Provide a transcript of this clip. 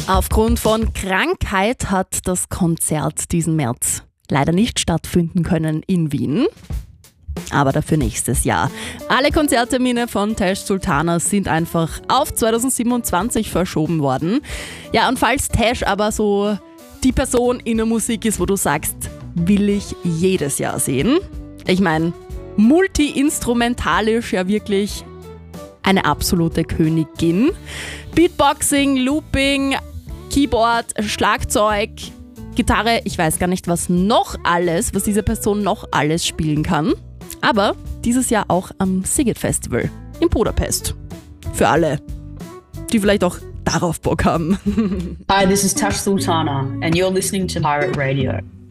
Aufgrund von Krankheit hat das Konzert diesen März leider nicht stattfinden können in Wien, aber dafür nächstes Jahr. Alle Konzerttermine von Tash Sultana sind einfach auf 2027 verschoben worden. Ja, und falls Tash aber so die Person in der Musik ist, wo du sagst, will ich jedes Jahr sehen. Ich meine, multi-instrumentalisch ja wirklich eine absolute Königin. Beatboxing, Looping, Keyboard, Schlagzeug, Gitarre, ich weiß gar nicht, was diese Person noch alles spielen kann. Aber dieses Jahr auch am Sziget Festival in Budapest. Für alle, die vielleicht auch darauf Bock haben. Hi, this is Tash Sultana and you're listening to Pirate Radio.